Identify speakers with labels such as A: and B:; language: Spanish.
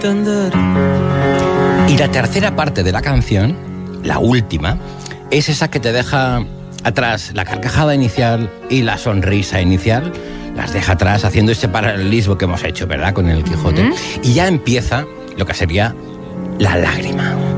A: Y la tercera parte de la canción, la última, es esa que te deja atrás la carcajada inicial y la sonrisa inicial, las deja atrás haciendo ese paralelismo que hemos hecho, ¿verdad?, con el Quijote. Y ya empieza lo que sería la lágrima.